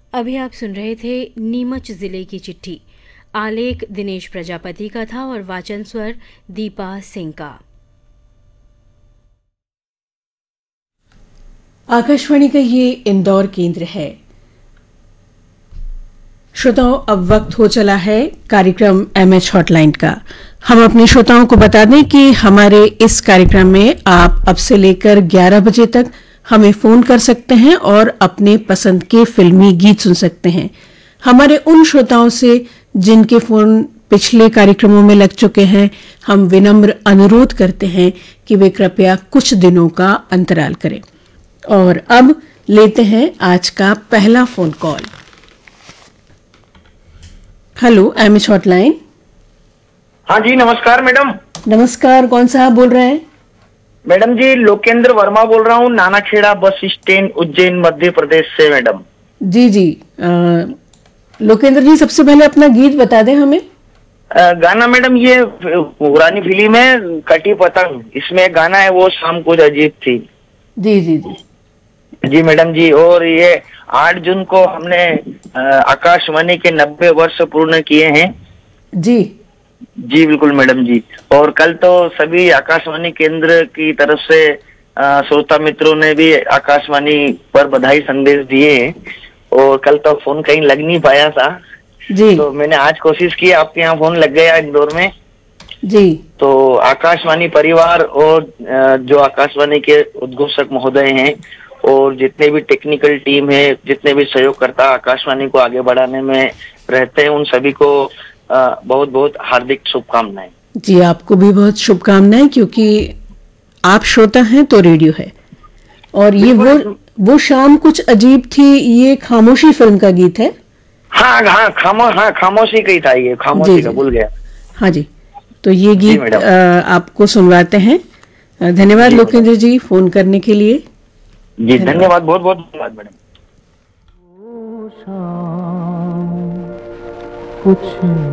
अभी आप सुन रहे थे नीमच जिले की चिट्ठी। आलेख दिनेश प्रजापति का था और वाचन स्वर दीपा सिंह का। आकाशवाणी का ये इंदौर केंद्र है। श्रोताओं, अब वक्त हो चला है कार्यक्रम एमएच हॉटलाइन का। हम अपने श्रोताओं को बता दें कि हमारे इस कार्यक्रम में आप अब से लेकर 11 बजे तक हमें फोन कर सकते हैं और अपने पसंद के फिल्मी गीत सुन सकते हैं। हमारे उन श्रोताओं से जिनके फोन पिछले कार्यक्रमों में लग चुके हैं, हम विनम्र अनुरोध करते हैं कि वे कृपया कुछ दिनों का अंतराल करें। और अब लेते हैं आज का पहला phone call. Hello, MH hotline. हाँ जी, नमस्कार मैडम। नमस्कार, कौन साहब बोल रहे हैं? मैडम जी, लोकेंद्र वर्मा बोल रहा हूँ, नानाखेड़ा बस स्टैंड, उज्जैन, मध्य प्रदेश से मैडम। जी जी, लोकेंद्र जी, सबसे पहले अपना गीत बता दें हमें। गाना मैडम ये पुरानी फिल्म है कटी पतंग, इसमें गाना है वो शाम कुछ अजीब थी। जी जी जी जी मैडम जी, और ये 8 जून को हमने आकाशवाणी के 90 वर्ष पूर्ण किए हैं। जी जी बिल्कुल मैडम जी। और कल तो सभी आकाशवाणी केंद्र की तरफ से श्रोता मित्रों ने भी आकाशवाणी पर बधाई संदेश दिए हैं। और कल तो फोन कहीं लग नहीं पाया था, जी तो मैंने आज कोशिश की, आपके यहाँ फोन लग गया इंदौर में। जी। तो आकाशवाणी परिवार और जो आकाशवाणी के उद्घोषक महोदय हैं और जितने भी टेक्निकल टीम है, जितने भी सहयोगकर्ता आकाशवाणी को आगे बढ़ाने में रहते हैं, उन सभी को बहुत बहुत हार्दिक शुभकामनाएं। जी, आपको भी बहुत शुभकामनाएं, क्योंकि आप श्रोता हैं तो रेडियो है। और ये वो शाम कुछ अजीब थी, ये खामोशी फिल्म का गीत है। हाँ हाँ, खामोशी का ही था ये, खामोशी का भूल गया। हाँ जी, तो ये गीत आपको सुनवाते हैं। धन्यवाद लोकेंद्र जी फोन करने के लिए। जी धन्यवाद, बहुत बहुत धन्यवाद मैडम। कुछ